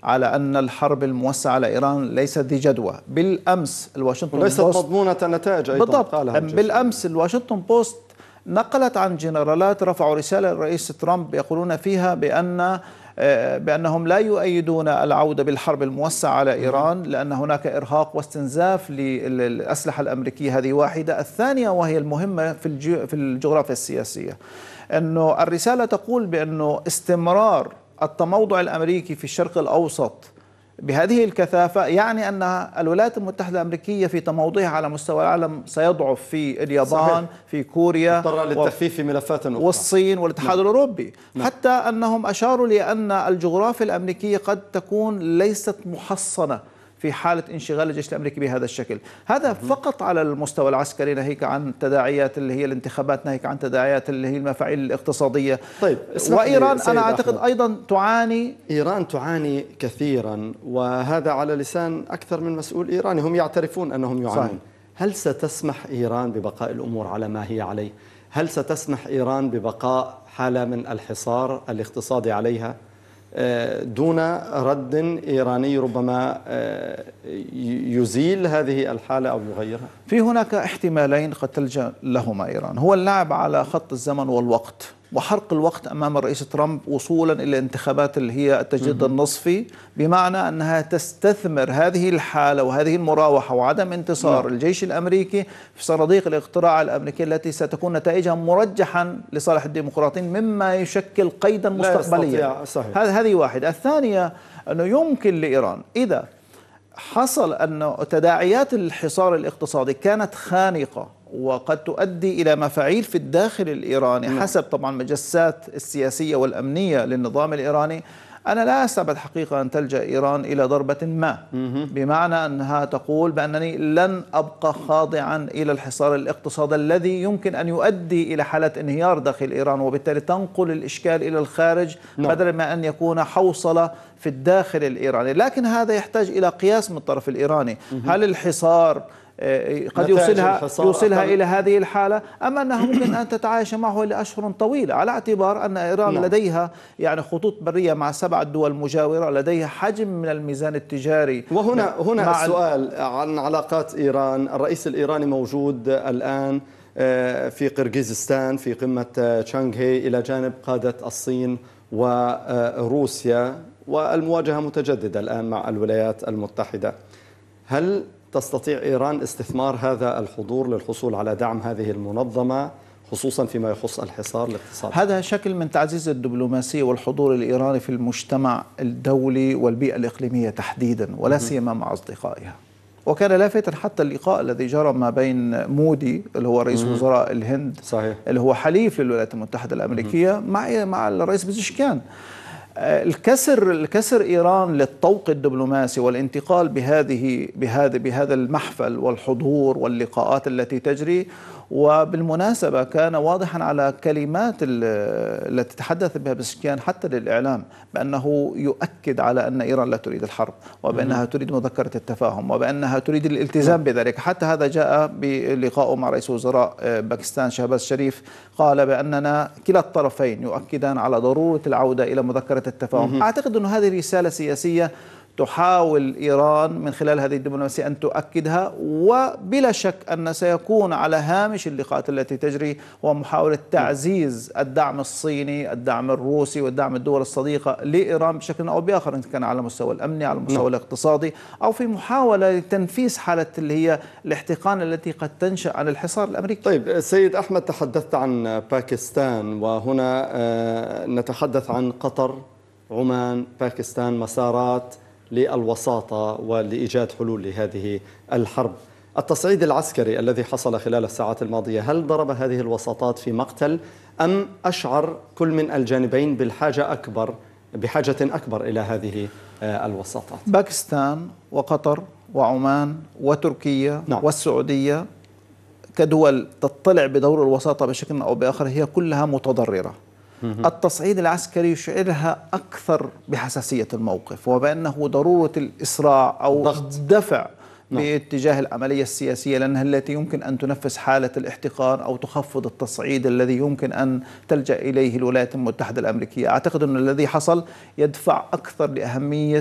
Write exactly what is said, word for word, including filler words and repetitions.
على أن الحرب الموسعة على إيران ليست ذي جدوى. بالأمس الواشنطن وليست بوست مضمونة النتائج أيضا بالضبط. بالأمس الواشنطن بوست نقلت عن جنرالات رفعوا رسالة للرئيس ترامب يقولون فيها بأن بأنهم لا يؤيدون العودة بالحرب الموسعة على إيران لأن هناك إرهاق واستنزاف للأسلحة الأمريكية. هذه واحدة. الثانية وهي المهمة في في الجغرافيا السياسية، أنه الرسالة تقول بأنه استمرار التموضع الأمريكي في الشرق الأوسط بهذه الكثافة يعني أن الولايات المتحدة الأمريكية في تموضعها على مستوى العالم سيضعف في اليابان، صحيح. في كوريا، اضطر للتخفيف في ملفات أخرى، والصين والاتحاد نعم. الأوروبي، نعم. حتى أنهم أشاروا لأن الجغرافيا الأمريكية قد تكون ليست محصنة في حالة انشغال الجيش الأمريكي بهذا الشكل. هذا فقط على المستوى العسكري، ناهيك عن تداعيات اللي هي الانتخابات، ناهيك عن تداعيات اللي هي المفاعيل الاقتصادية. طيب، وإيران أنا أعتقد أيضا تعاني. إيران تعاني كثيرا، وهذا على لسان أكثر من مسؤول إيراني، هم يعترفون أنهم يعانون. صحيح. هل ستسمح إيران ببقاء الأمور على ما هي عليه؟ هل ستسمح إيران ببقاء حالة من الحصار الاقتصادي عليها دون رد إيراني ربما يزيل هذه الحالة أو يغيرها؟ في هناك احتمالين قد تلجأ لهما إيران، هو اللعب على خط الزمن والوقت وحرق الوقت أمام الرئيس ترامب وصولا إلى انتخابات اللي هي التجديد النصفي، بمعنى أنها تستثمر هذه الحالة وهذه المراوحة وعدم انتصار لا. الجيش الأمريكي في صناديق الاقتراع الأمريكية التي ستكون نتائجها مرجحا لصالح الديمقراطيين، مما يشكل قيدا مستقبليا. هذه واحدة. الثانية أنه يمكن لإيران إذا حصل أن تداعيات الحصار الاقتصادي كانت خانقة وقد تؤدي إلى مفاعيل في الداخل الإيراني حسب طبعا مجسات السياسية والأمنية للنظام الإيراني، أنا لا أستبعد حقيقة أن تلجأ إيران إلى ضربة ما، بمعنى أنها تقول بأنني لن أبقى خاضعا إلى الحصار الاقتصادي الذي يمكن أن يؤدي إلى حالة انهيار داخل إيران، وبالتالي تنقل الإشكال إلى الخارج بدلا من أن يكون حوصلة في الداخل الإيراني. لكن هذا يحتاج إلى قياس من الطرف الإيراني، هل الحصار قد يوصلها يوصلها إلى هذه الحالة أم أنها ممكن أن تتعايش معه لأشهر طويلة، على اعتبار أن إيران نعم. لديها يعني خطوط برية مع سبع دول مجاورة، لديها حجم من الميزان التجاري. وهنا هنا السؤال عن علاقات إيران. الرئيس الإيراني موجود الآن في قرغيزستان في قمة شانغهاي إلى جانب قادة الصين وروسيا، والمواجهة متجددة الآن مع الولايات المتحدة. هل تستطيع إيران استثمار هذا الحضور للحصول على دعم هذه المنظمة خصوصا فيما يخص الحصار الاقتصادي؟ هذا شكل من تعزيز الدبلوماسية والحضور الإيراني في المجتمع الدولي والبيئة الإقليمية تحديدا، ولا سيما مع أصدقائها. وكان لافتا حتى اللقاء الذي جرى ما بين مودي اللي هو رئيس وزراء الهند، صحيح. اللي هو حليف للولايات المتحدة الأمريكية، مع مع الرئيس بزشكيان. الكسر الكسر إيران للطوق الدبلوماسي والانتقال بهذه بهذا بهذا المحفل والحضور واللقاءات التي تجري. وبالمناسبة كان واضحا على كلمات التي تحدث بها بزشكيان حتى للإعلام بأنه يؤكد على أن إيران لا تريد الحرب، وبأنها تريد مذكرة التفاهم، وبأنها تريد الالتزام بذلك. حتى هذا جاء بلقائه مع رئيس وزراء باكستان شهباز شريف، قال بأننا كلا الطرفين يؤكدان على ضرورة العودة إلى مذكرة التفاهم. أعتقد أن هذه رسالة سياسية تحاول إيران من خلال هذه الدبلوماسية أن تؤكدها، وبلا شك أن سيكون على هامش اللقاءات التي تجري ومحاولة تعزيز الدعم الصيني، الدعم الروسي، والدعم الدول الصديقة لإيران بشكل أو بآخر، إن كان على المستوى الأمني، على المستوى الاقتصادي، أو في محاولة لتنفيس حالة اللي هي الاحتقان التي قد تنشأ عن الحصار الأمريكي. طيب سيد أحمد، تحدثت عن باكستان، وهنا نتحدث عن قطر، عمان، باكستان، مسارات للوساطة ولإيجاد حلول لهذه الحرب. التصعيد العسكري الذي حصل خلال الساعات الماضية، هل ضرب هذه الوساطات في مقتل أم أشعر كل من الجانبين بالحاجة أكبر بحاجة أكبر إلى هذه الوساطات؟ باكستان وقطر وعمان وتركيا نعم. والسعودية كدول تطلع بدور الوساطة بشكل أو بآخر هي كلها متضررة. التصعيد العسكري يشعرها أكثر بحساسية الموقف، وبأنه ضرورة الإسراع أو ضغط دفع باتجاه العملية السياسية، لأنها التي يمكن أن تنفس حالة الاحتقان أو تخفض التصعيد الذي يمكن أن تلجأ إليه الولايات المتحدة الأمريكية. أعتقد أن الذي حصل يدفع أكثر لأهمية